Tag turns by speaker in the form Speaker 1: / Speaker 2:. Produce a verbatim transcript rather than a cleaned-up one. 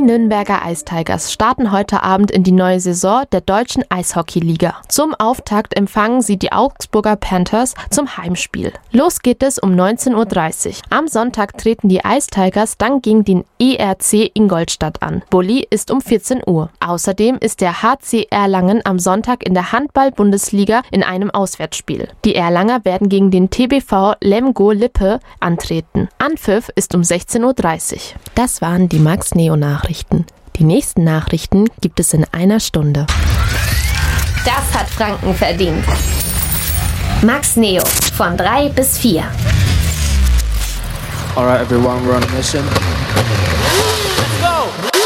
Speaker 1: Nürnberger Ice Tigers starten heute Abend in die neue Saison der deutschen Eishockeyliga. Zum Auftakt empfangen sie die Augsburger Panthers zum Heimspiel. Los geht es um neunzehn Uhr dreißig. Am Sonntag treten die Ice Tigers dann gegen den E R C Ingolstadt an. Bulli ist um vierzehn Uhr. Außerdem ist der H C Erlangen am Sonntag in der Handball-Bundesliga in einem Auswärtsspiel. Die Erlanger werden gegen den T B V Lemgo Lippe antreten. Anpfiff ist um sechzehn Uhr dreißig. Das waren die Max Neo Nachrichten. Die nächsten Nachrichten gibt es in einer Stunde.
Speaker 2: Das hat Franken verdient. Max Neo von drei bis vier.
Speaker 3: Alright everyone, we're on a mission. Let's go!